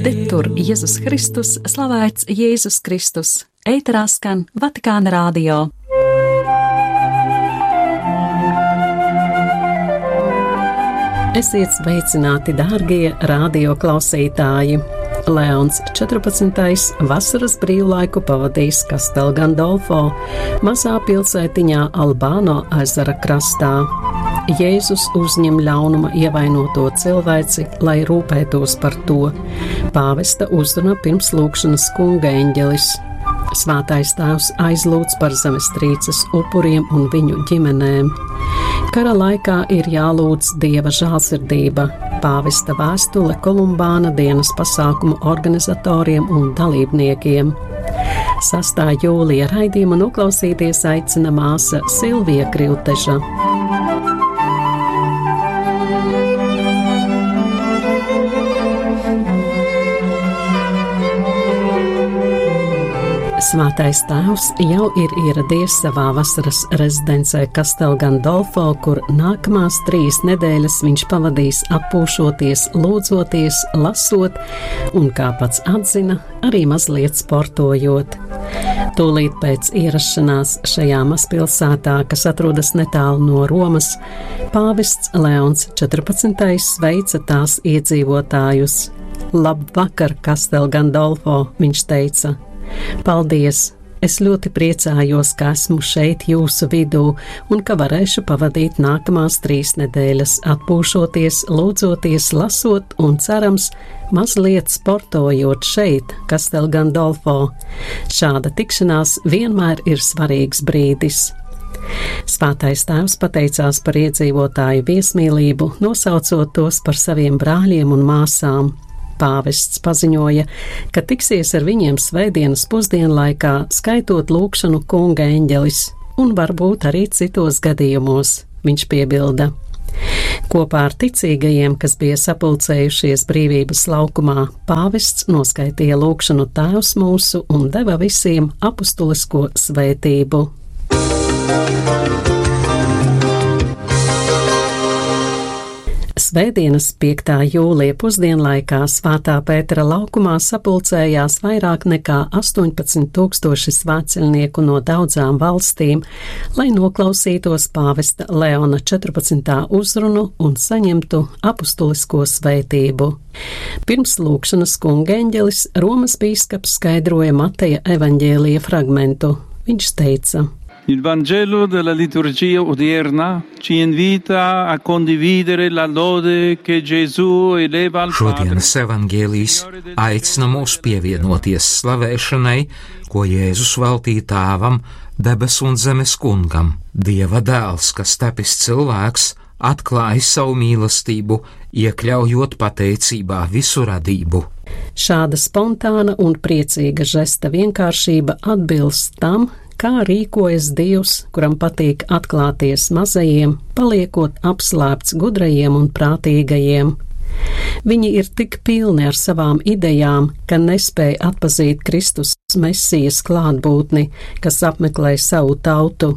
Tur Jēzus Kristus, slavēts Jēzus Kristus, ēterā skan Vatikāna radio. Esiet sveicināti, dārgie radio klausītāji! Leons 14. vasaras brīvlaiku pavadījis Castel Gandolfo, mazā pilsētiņā Albāno ezera krastā. Jēzus uzņem ļaunuma ievainoto cilvēci, lai rūpētos par to. Pāvesta uzruna pirms lūgšanas kunga eņģelis. Svētais tēvs aizlūdz par zemestrīces upuriem un viņu ģimenēm. Kara laikā ir jālūdz Dieva žēlsirdība. Pāvesta vēstule Kolumbāna dienas pasākumu organizatoriem un dalībniekiem. 6. jūlija raidījumu noklausīties aicina māsa Silvija Krivteža. Svētais tēvs jau ir ieradies savā vasaras rezidencē Castel Gandolfo, kur nākamās 3 nedēļas viņš pavadīs atpūšoties, lūdzoties, lasot un, kā pats atzina, arī mazliet sportojot. Tūlīt pēc ierašanās šajā mazpilsētā, kas atrodas netālu no Romas, pāvests Leons 14. sveica tās iedzīvotājus. Labvakar, Castel Gandolfo, viņš teica. Paldies! Es ļoti priecājos, ka esmu šeit jūsu vidū un ka varēšu pavadīt nākamās 3 nedēļas, atpūšoties, lūdzoties, lasot un, cerams, mazliet sportojot šeit, Castel Gandolfo. Šāda tikšanās vienmēr ir svarīgs brīdis. Svētais tēvs pateicās par iedzīvotāju viesmīlību, nosaucot tos par saviem brāļiem un māsām. Pāvests paziņoja, ka tiksies ar viņiem svētdienas pusdienlaikā, skaitot lūgšanu kunga eņģelis, un varbūt arī citos gadījumos, viņš piebilda. Kopā ar ticīgajiem, kas bija sapulcējušies brīvības laukumā, pāvests noskaitīja lūgšanu Tēvs mūsu un deva visiem apustulisko svētību. Svētdienas 5. jūlija pusdienlaikā Svētā Pētera laukumā sapulcējās vairāk nekā 18,000 svētceļnieku no daudzām valstīm, lai noklausītos pāvesta Leona 14. uzrunu un saņemtu apustulisko svētību. Pirms lūgšanas kunga eņģelis Romas bīskaps skaidroja Mateja evaņģēlija fragmentu. Viņš teica: Il Vangelo della liturgia odierna ci invita a condividere la lode che Gesù eleva al Padre. Šodienas evaņģēlijs aicina mūs pievienoties slavēšanai, ko Jēzus veltīja Tēvam, debesu un zemes kungam. Dieva dēls, kas tapis cilvēks, atklāja savu mīlestību, iekļaujot pateicībā visu radību. Šāda spontāna un priecīga žesta vienkāršība atbilst tam, kā rīkojas Dievs, kuram patīk atklāties mazajiem, paliekot apslēpts gudrajiem un prātīgajiem. Viņi ir tik pilni ar savām idejām, ka nespēja atpazīt Kristus Mesijas klātbūtni, kas apmeklē savu tautu.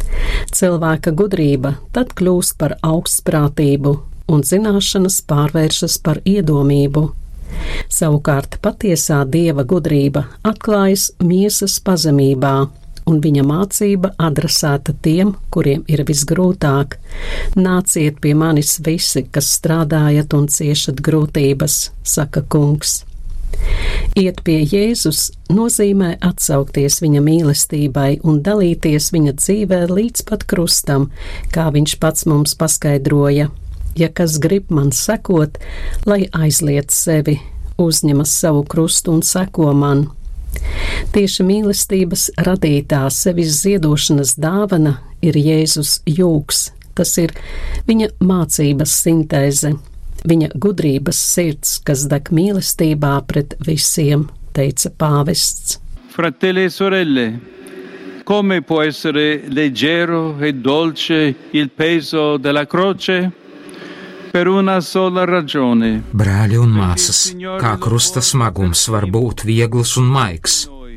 Cilvēka gudrība tad kļūst par augstprātību, un zināšanas pārvēršas par iedomību. Savukārt patiesā Dieva gudrība atklājas miesas pazemībā, un viņa mācība adresēta tiem, kuriem ir visgrūtāk. Nāciet pie manis visi, kas strādājat un ciešat grūtības, saka kungs. Iet pie Jēzus nozīmē atsaukties viņa mīlestībai un dalīties viņa dzīvē līdz pat krustam, kā viņš pats mums paskaidroja. Ja kas grib man sekot, lai aizliet sevi, uzņemas savu krustu un seko man. Tieši mīlestības radītā sevis ziedošanas dāvana ir Jēzus jūgs, tas ir viņa mācības sintēze, viņa gudrības sirds, kas deg mīlestībā pret visiem, teica pāvests. Fratelli e sorelle, come può essere leggero e dolce il peso della croce? Per una sola ragione. Brāļi un māsas, kā krusta smagums var būt viegls un maigs?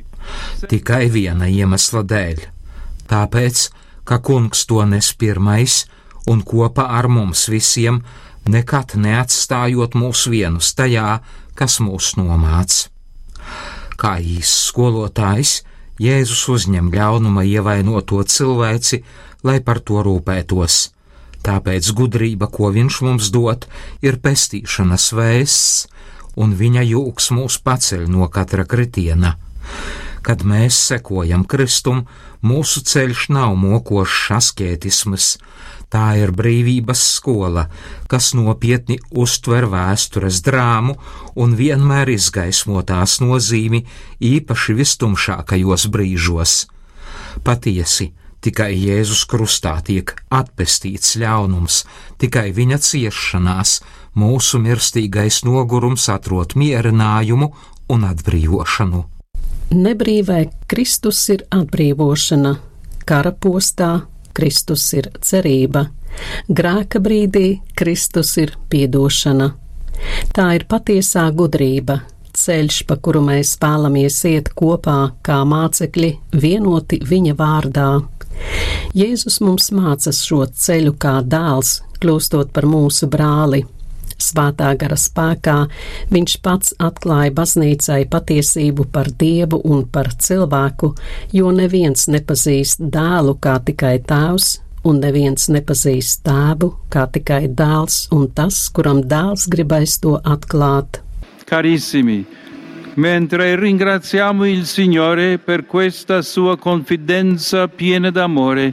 Tikai viena iemesla dēļ. Tāpēc, ka kungs to nes pirmais un kopā ar mums visiem nekad neatstājot mūs vienus tajā, kas mūs nomāc. Kā īsts skolotājs, Jēzus uzņem ļaunuma ievainoto cilvēci, lai par to rūpētos. Tāpēc gudrība, ko viņš mums dod, ir pestīšanas vēsts, un viņa jūgs mūs paceļ no katra kritiena. Kad mēs sekojam Kristum, mūsu ceļš nav mokošs askētisms, tā ir brīvības skola, kas nopietni uztver vēstures drāmu un vienmēr izgaismo tās nozīmi, īpaši vistumšākajos brīžos. Patiesi, tikai Jēzus krustā tiek atpestīts ļaunums, tikai viņa ciešanās mūsu mirstīgais nogurums atrod mierinājumu un atbrīvošanu. Nebrīvē Kristus ir atbrīvošana, kara postā Kristus ir cerība, grēka brīdī Kristus ir piedošana. Tā ir patiesā gudrība, ceļš, pa kuru mēs vēlamies iet kopā kā mācekļi, vienoti viņa vārdā. Jēzus mums māca šo ceļu kā dēls, kļūstot par mūsu brāli. Svētā gara spēkā viņš pats atklāja baznīcai patiesību par Dievu un par cilvēku, jo neviens nepazīst dēlu kā tikai tēvs, un neviens nepazīst tēvu kā tikai dēls un tas, kuram dēls gribēs to atklāt. Carissimi, mentre ringraziamo il Signore per questa sua confidenza piena d'amore,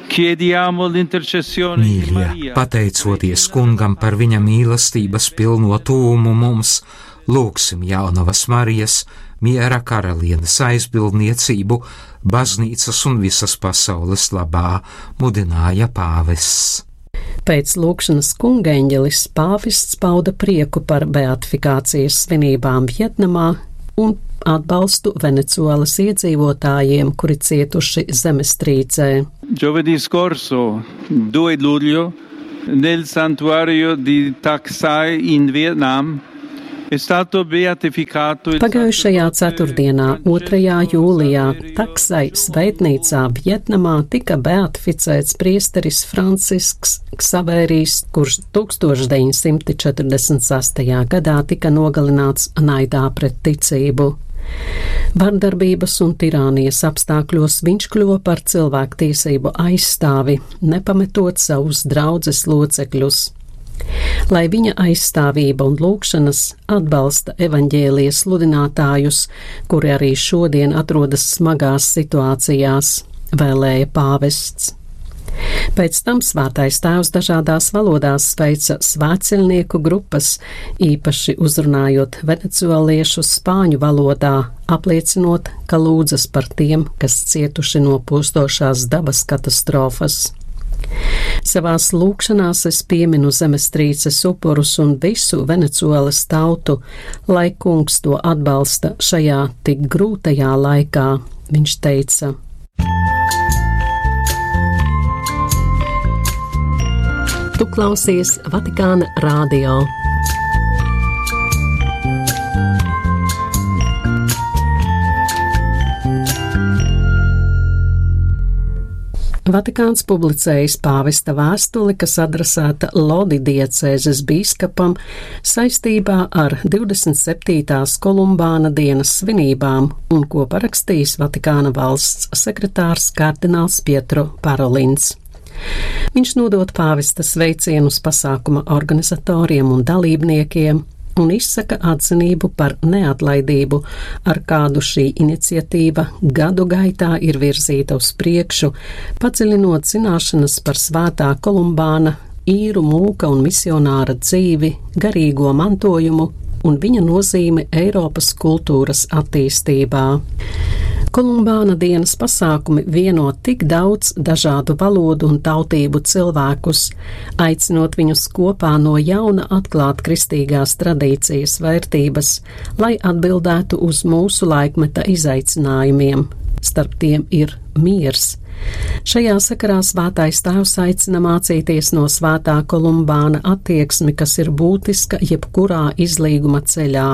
Mīļie, pateicoties Kungam par viņa mīlestības pilno tūmu mums, lūgsim jaunavas Marijas, miera karalienes aizbildniecību, baznīcas un visas pasaules labā, mudināja pāvests. Pēc lūgšanas kungeņģelis pāvests pauda prieku par beatifikācijas svinībām Vietnamā un atbalstu Venecuēlas iedzīvotājiem, kuri cietuši zemestrīcē. Giovedì scorso, 2 luglio, nel santuario di Tak Sai in Vietnam, è stato beatificato il Pagājušajā ceturtdienā, 2. jūlijā, Tak Sai svētnīcā Vietnamā tika beatificēts priesteris Francisks Ksavērijs, kurš 1948. gadā tika nogalināts naidā pret ticību. Vardarbības un tirānijas apstākļos viņš kļuva par cilvēktiesību aizstāvi, nepametot savus draudzes locekļus. Lai viņa aizstāvība un lūgšanas atbalsta evaņģēlijas sludinātājus, kuri arī šodien atrodas smagās situācijās, vēlēja pāvests. Pēc tam Svētais Tēvs dažādās valodās sveica svētceļnieku grupas, īpaši uzrunājot venecuēliešu spāņu valodā, apliecinot, ka lūdzas par tiem, kas cietuši no postošās dabas katastrofas. Savās lūgšanās es pieminu zemestrīces upurus un visu Venecuēlas tautu, lai Kungs to atbalsta šajā tik grūtajā laikā, viņš teica. Tu klausies Vatikāna radio. Vatikāns publicējis pāvesta vēstuli, kas adresēta Lodi diecēzes bīskapam saistībā ar 27. Kolumbāna dienas svinībām un ko parakstījis Vatikāna valsts sekretārs kardināls Pietro Parolins. Viņš nodod pāvesta sveicienus pasākuma organizatoriem un dalībniekiem un izsaka atzinību par neatlaidību, ar kādu šī iniciatīva gadu gaitā ir virzīta uz priekšu, padziļinot zināšanas par svētā Kolumbāna, īru mūka un misionāra dzīvi, garīgo mantojumu un viņa nozīme Eiropas kultūras attīstībā. Kolumbāna dienas pasākumi vieno tik daudz dažādu valodu un tautību cilvēkus, aicinot viņus kopā no jauna atklāt kristīgās tradīcijas vērtības, lai atbildētu uz mūsu laikmeta izaicinājumiem. Starp tiem ir miers. Šajā sakarā Svētais Tēvs aicina mācīties no svētā Kolumbāna attieksmi, kas ir būtiska jebkurā izlīguma ceļā.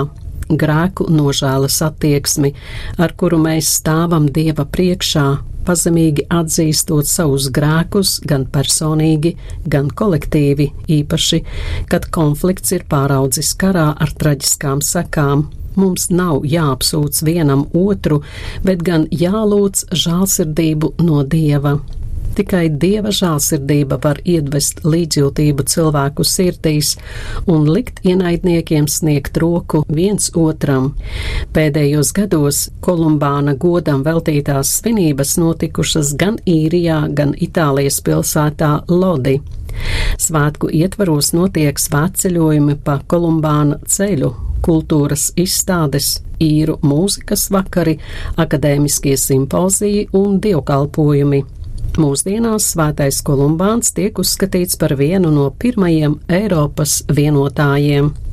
grēku nožēlas attieksmi, ar kuru mēs stāvam Dieva priekšā, pazemīgi atzīstot savus grēkus gan personīgi, gan kolektīvi, īpaši, kad konflikts ir pāraudzis karā ar traģiskām sekām. Mums nav jāapsūdz vienam otru, bet gan jālūdz žēlsirdību no Dieva. Tikai Dieva žēlsirdība var iedvest līdzjūtību cilvēku sirdīs un likt ienaidniekiem sniegt roku viens otram. Pēdējos gados Kolumbāna godam veltītās svinības notikušas gan Īrijā, gan Itālijas pilsētā Lodi. Svētku ietvaros notiek svētceļojumi pa Kolumbāna ceļu, kultūras izstādes, īru mūzikas vakari, akadēmiskie simpoziji un dievkalpojumi. Mūsdienās Svētais Kolumbāns tiek uzskatīts par vienu no pirmajiem Eiropas vienotājiem.